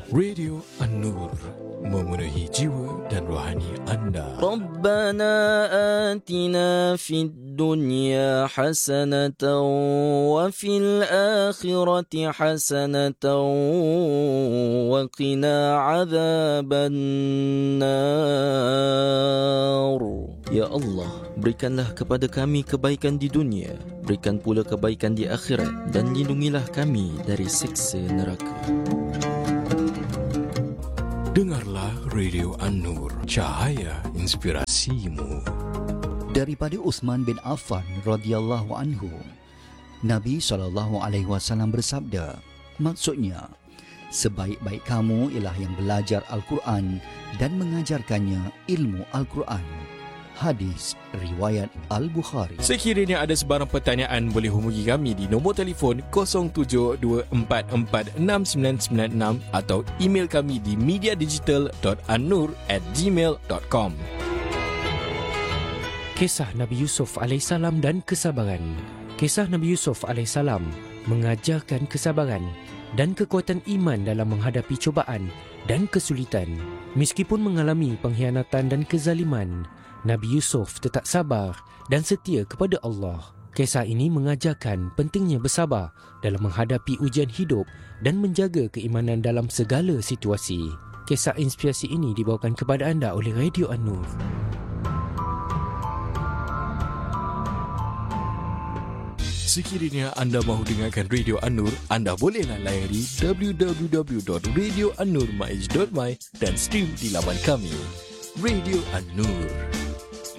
Radio An-Nur, memenuhi jiwa dan rohani anda. Rabbana atina fid dunya hasanatan wa fil akhirati hasanatan wa qina adzaban nar. Ya Allah, berikanlah kepada kami kebaikan di dunia, berikan pula kebaikan di akhirat, dan lindungilah kami dari siksa neraka. Dengarlah Radio An-Nur, cahaya inspirasimu. Daripada Uthman bin Affan radhiyallahu anhu, Nabi SAW bersabda, maksudnya, sebaik-baik kamu ialah yang belajar Al-Quran dan mengajarkannya ilmu Al-Quran. Hadis riwayat Al-Bukhari. Sekiranya ada sebarang pertanyaan, boleh hubungi kami di nombor telefon 0724469996 atau email kami di mediadigital.annur@gmail.com. Kisah Nabi Yusuf AS dan kesabaran. Kisah Nabi Yusuf AS mengajarkan kesabaran dan kekuatan iman dalam menghadapi cubaan dan kesulitan. Meskipun mengalami pengkhianatan dan kezaliman, Nabi Yusuf tetap sabar dan setia kepada Allah. Kisah ini mengajarkan pentingnya bersabar dalam menghadapi ujian hidup dan menjaga keimanan dalam segala situasi. Kisah inspirasi ini dibawakan kepada anda oleh Radio An-Nur. Sekiranya anda mahu dengarkan Radio An-Nur, anda bolehlah layari www.radioannurmaiz.my dan stream di laman kami. Radio An-Nur.